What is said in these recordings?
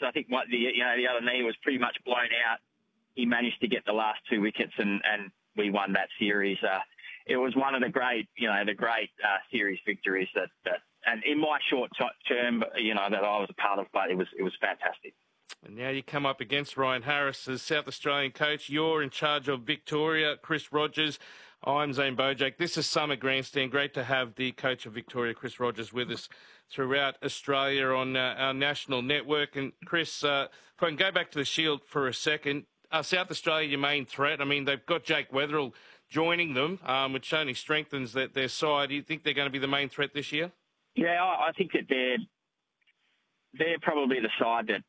I think the other knee was pretty much blown out. He managed to get the last 2 wickets, and we won that series. It was one of the great series victories that and in my short term, that I was a part of, but it was fantastic. And now you come up against Ryan Harris as South Australian coach. You're in charge of Victoria, Chris Rogers. I'm Zane Bojack. This is Summer Grandstand. Great to have the coach of Victoria, Chris Rogers, with us throughout Australia on our national network. And Chris, if I can go back to the Shield for a second, South Australia, your main threat. I mean, they've got Jake Weatherill joining them, which only strengthens their side. Do you think they're going to be the main threat this year? Yeah, I think that they're probably the side that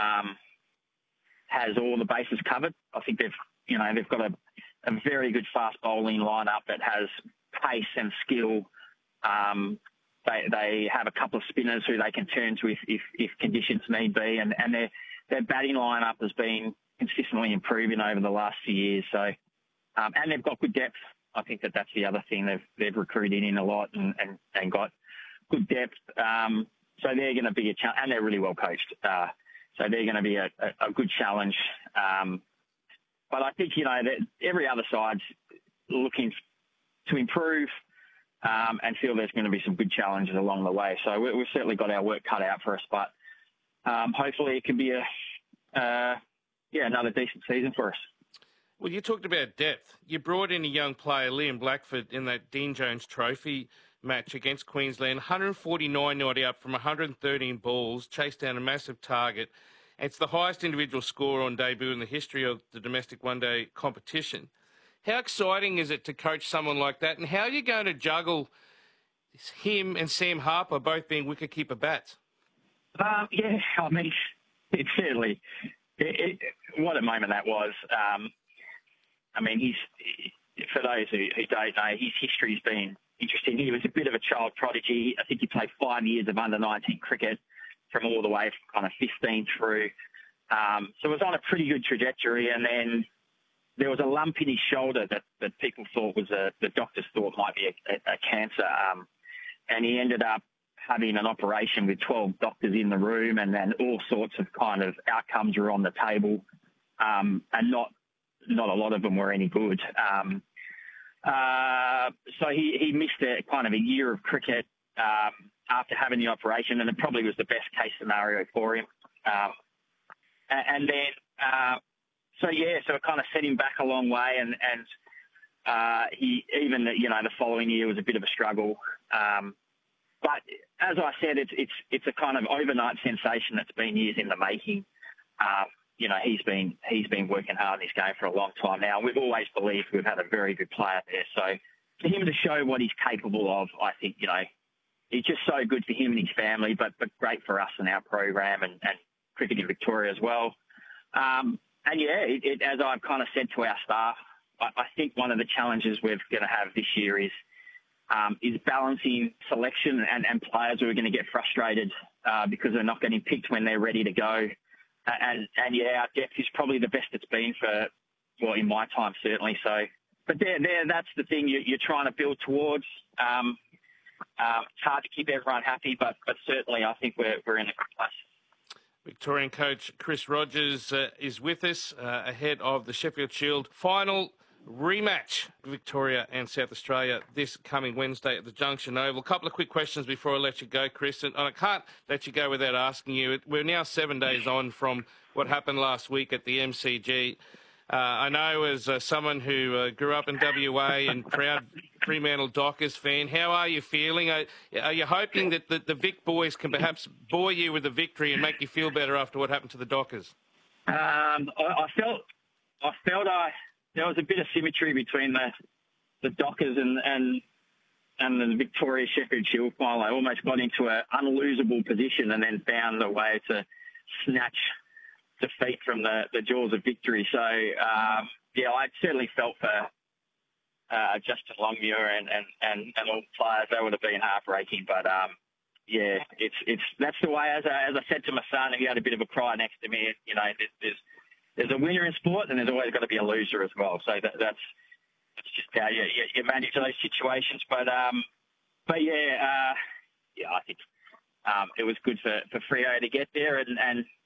has all the bases covered. I think they've got a very good fast bowling lineup that has pace and skill. They have a couple of spinners who they can turn to if conditions need be, and their batting lineup has been consistently improving over the last few years. So, and they've got good depth. I think that's the other thing. They've recruited in a lot and got good depth. So they're going to be a challenge, and they're really well coached. So they're going to be a good challenge. But I think, that every other side's looking to improve and feel there's going to be some good challenges along the way. So we've certainly got our work cut out for us, but hopefully it can be another decent season for us. Well, you talked about depth. You brought in a young player, Liam Blackford, in that Dean Jones Trophy match against Queensland. 149 not out from 113 balls, chased down a massive target. It's the highest individual score on debut in the history of the domestic one-day competition. How exciting is it to coach someone like that, and how are you going to juggle him and Sam Harper both being wicketkeeper bats? I mean, it's certainly what a moment that was. I mean, for those who don't know, his history's been interesting. He was a bit of a child prodigy. I think he played 5 years of under-19 cricket from all the way from kind of 15 through. So it was on a pretty good trajectory, and then there was a lump in his shoulder that people thought the doctors thought might be a cancer. And he ended up having an operation with 12 doctors in the room, and then all sorts of kind of outcomes were on the table, and not a lot of them were any good. So he missed a year of cricket after having the operation, and it probably was the best case scenario for him. So it kind of set him back a long way, and he even the following year was a bit of a struggle. But as I said, it's a kind of overnight sensation that's been years in the making. He's been working hard in his game for a long time now. We've always believed we've had a very good player there. So for him to show what he's capable of, I think, it's just so good for him and his family, but great for us and our program and cricket in Victoria as well. As I've kind of said to our staff, I think one of the challenges we're going to have this year is balancing selection and players who are going to get frustrated because they're not getting picked when they're ready to go. Our depth is probably the best it's been in my time, certainly. So, but that's the thing you're trying to build towards. It's hard to keep everyone happy, but certainly I think we're in a good place. Victorian coach Chris Rogers is with us ahead of the Sheffield Shield final rematch, Victoria and South Australia, this coming Wednesday at the Junction Oval. A couple of quick questions before I let you go, Chris, and I can't let you go without asking you. We're now 7 days on from what happened last week at the MCG. I know as someone who grew up in WA and proud Fremantle Dockers fan, how are you feeling? Are you hoping that the Vic boys can perhaps bore you with a victory and make you feel better after what happened to the Dockers? I felt there was a bit of symmetry between the Dockers and the Victoria Sheffield Shield final. I almost got into an unlosable position and then found a way to snatch defeat from the jaws of victory. So, I certainly felt for Justin Longmuir and all the players. That would have been heartbreaking. But, that's the way, as I said to my son, he had a bit of a cry next to me. There's a winner in sport, and there's always got to be a loser as well. So that's just how you manage those situations. But I think it was good for Freo to get there, and